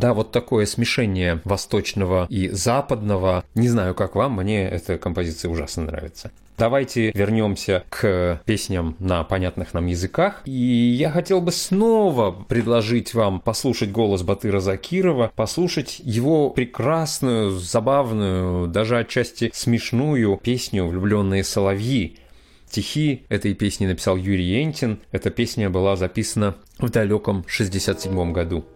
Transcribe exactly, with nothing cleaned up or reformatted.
Да, вот такое смешение восточного и западного. Не знаю, как вам, мне эта композиция ужасно нравится. Давайте вернемся к песням на понятных нам языках. И я хотел бы снова предложить вам послушать голос Батыра Закирова, послушать его прекрасную, забавную, даже отчасти смешную песню «Влюбленные соловьи». Стихи этой песни написал Юрий Энтин. Эта песня была записана в далеком шестьдесят седьмом году.